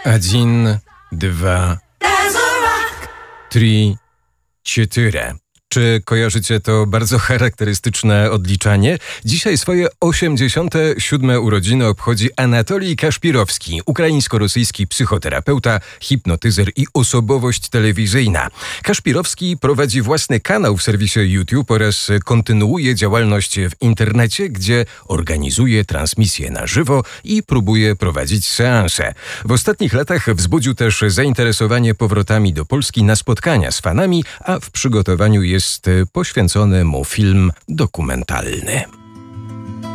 1, 2, 3, 4. Czy kojarzycie to bardzo charakterystyczne odliczanie? Dzisiaj swoje 87. urodziny obchodzi Anatolij Kaszpirowski, ukraińsko-rosyjski psychoterapeuta, hipnotyzer i osobowość telewizyjna. Kaszpirowski prowadzi własny kanał w serwisie YouTube oraz kontynuuje działalność w internecie, gdzie organizuje transmisje na żywo i próbuje prowadzić seanse. W ostatnich latach wzbudził też zainteresowanie powrotami do Polski na spotkania z fanami, a w przygotowaniu jest poświęcony mu film dokumentalny.